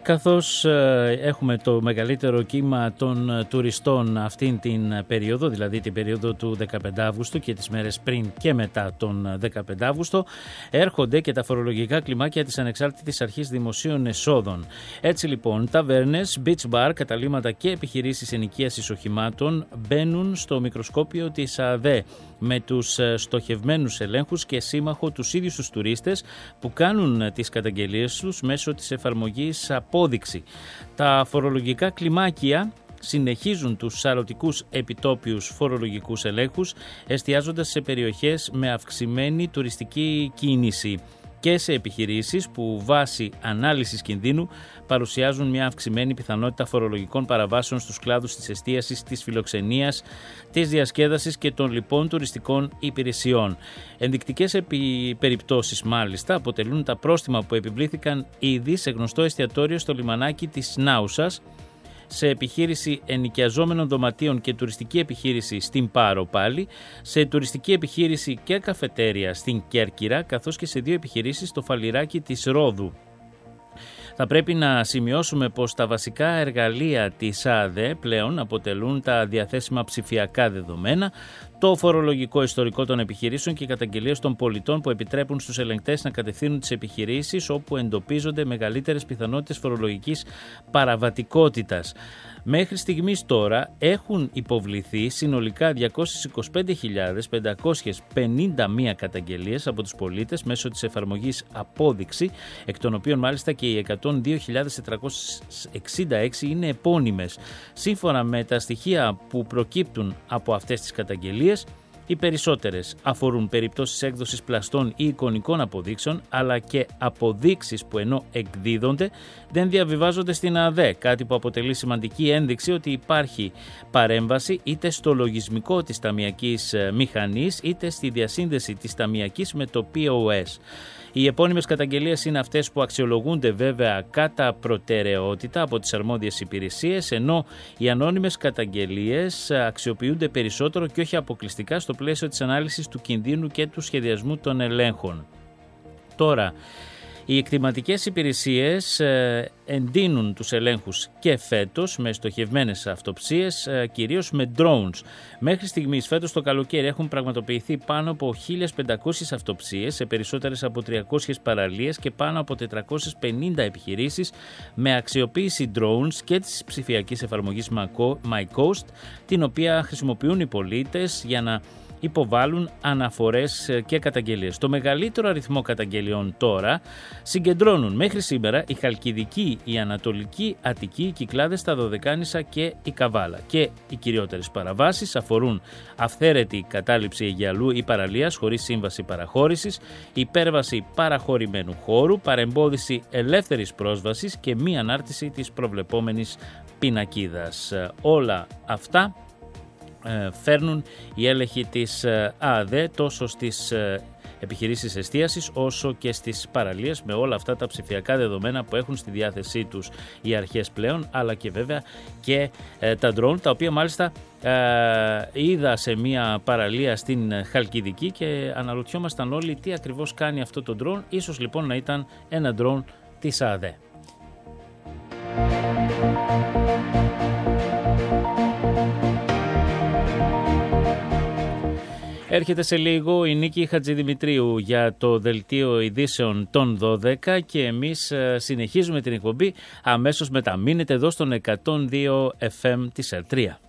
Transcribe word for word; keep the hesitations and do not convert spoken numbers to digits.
καθώς έχουμε το μεγαλύτερο κύμα των τουριστών αυτήν την περίοδο, δηλαδή την περίοδο του δεκαπέντε Αυγούστου και τις μέρες πριν και μετά τον δεκαπέντε Αυγούστο, έρχονται και τα φορολογικά κλιμάκια της Ανεξάρτητης Αρχής Δημοσίων Εσόδων. Έτσι λοιπόν, ταβέρνες, beach bar, καταλύματα και επιχειρήσεις ενοικίασης οχημάτων μπαίνουν στο μικροσκόπιο της ΑΔΕ με τους στοχευμένους ελέγχους και σύμμαχο τους ίδιους τους τουρίστες που κάνουν τις καταγγελίες τους μέσω της εφαρμογής Απόδειξη. Τα φορολογικά κλιμάκια συνεχίζουν τους σαρωτικούς επιτόπιους φορολογικούς ελέγχους, εστιάζοντας σε περιοχές με αυξημένη τουριστική κίνηση και σε επιχειρήσεις που βάσει ανάλυσης κινδύνου παρουσιάζουν μια αυξημένη πιθανότητα φορολογικών παραβάσεων στους κλάδους της εστίασης, της φιλοξενίας, της διασκέδασης και των λοιπών τουριστικών υπηρεσιών. Ενδεικτικές επι... περιπτώσεις μάλιστα αποτελούν τα πρόστιμα που επιβλήθηκαν ήδη σε γνωστό εστιατόριο στο λιμανάκι της Νάουσας, σε επιχείρηση ενοικιαζόμενων δωματίων και τουριστική επιχείρηση στην Πάρο πάλι, σε τουριστική επιχείρηση και καφετέρια στην Κέρκυρα, καθώς και σε δύο επιχειρήσεις στο Φαλιράκι της Ρόδου. Θα πρέπει να σημειώσουμε πως τα βασικά εργαλεία της ΑΔΕ πλέον αποτελούν τα διαθέσιμα ψηφιακά δεδομένα, το φορολογικό ιστορικό των επιχειρήσεων και οι καταγγελίες των πολιτών που επιτρέπουν στους ελεγκτές να κατευθύνουν τις επιχειρήσεις όπου εντοπίζονται μεγαλύτερες πιθανότητες φορολογικής παραβατικότητας. Μέχρι στιγμής τώρα έχουν υποβληθεί συνολικά διακόσιες είκοσι πέντε χιλιάδες πεντακόσιες πενήντα μία καταγγελίες από τους πολίτες μέσω της εφαρμογής Απόδειξη, εκ των οποίων μάλιστα και οι εκατόν δύο χιλιάδες τετρακόσιες εξήντα έξι είναι επώνυμες. Σύμφωνα με τα στοιχεία που προκύπτουν από αυτές τις καταγγελίες, οι περισσότερες αφορούν περιπτώσεις έκδοσης πλαστών ή εικονικών αποδείξεων, αλλά και αποδείξεις που ενώ εκδίδονται δεν διαβιβάζονται στην ΑΔΕ, κάτι που αποτελεί σημαντική ένδειξη ότι υπάρχει παρέμβαση είτε στο λογισμικό της ταμειακής μηχανής είτε στη διασύνδεση της ταμειακής με το πι ο ες. Οι επώνυμες καταγγελίες είναι αυτές που αξιολογούνται βέβαια κατά προτεραιότητα από τις αρμόδιες υπηρεσίες, ενώ οι ανώνυμες καταγγελίες αξιοποιούνται περισσότερο και όχι αποκλειστικά στο πλαίσιο της ανάλυσης του κινδύνου και του σχεδιασμού των ελέγχων. Τώρα, οι εκτιματικές υπηρεσίες εντείνουν τους ελέγχους και φέτος με στοχευμένες αυτοψίες, κυρίως με drones. Μέχρι στιγμής φέτος το καλοκαίρι έχουν πραγματοποιηθεί πάνω από χίλιες πεντακόσιες αυτοψίες σε περισσότερες από τριακόσιες παραλίες και πάνω από τετρακόσιες πενήντα επιχειρήσεις με αξιοποίηση drones και της ψηφιακής εφαρμογής MyCoast, την οποία χρησιμοποιούν οι πολίτες για να υποβάλλουν αναφορές και καταγγελίες. Το μεγαλύτερο αριθμό καταγγελιών τώρα συγκεντρώνουν μέχρι σήμερα η Χαλκιδική, η Ανατολική Αττική, οι Κυκλάδες, τα Δωδεκάνησα και η Καβάλα. Και οι κυριότερες παραβάσεις αφορούν αυθαίρετη κατάληψη αιγιαλού ή παραλίας χωρίς σύμβαση παραχώρησης, υπέρβαση παραχωρημένου χώρου, παρεμπόδιση ελεύθερης πρόσβασης και μη ανάρτηση της προβλεπόμενης πινακίδας. Όλα αυτά φέρνουν οι έλεγχοι της ΑΔΕ τόσο στις επιχειρήσεις εστίασης όσο και στις παραλίες, με όλα αυτά τα ψηφιακά δεδομένα που έχουν στη διάθεσή τους οι αρχές πλέον, αλλά και βέβαια και ε, τα drone, τα οποία μάλιστα ε, είδα σε μια παραλία στην Χαλκιδική και αναρωτιόμασταν όλοι τι ακριβώς κάνει αυτό το drone. Ίσως λοιπόν να ήταν ένα drone της ΑΔΕ. Έρχεται σε λίγο η Νίκη Χατζηδημητρίου για το δελτίο ειδήσεων των δώδεκα και εμείς συνεχίζουμε την εκπομπή αμέσως μετά. Μείνετε εδώ στον εκατόν δύο εφ εμ της Ελ τρία.